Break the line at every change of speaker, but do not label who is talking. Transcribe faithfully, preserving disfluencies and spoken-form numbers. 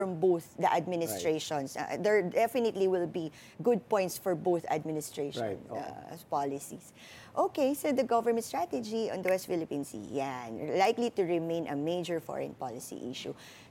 from both the administrations. Uh, there definitely will be good points for both administration
Right. Oo.
uh, policies. Okay, so the government strategy on the West Philippine Sea, yan, likely to remain a major foreign policy issue.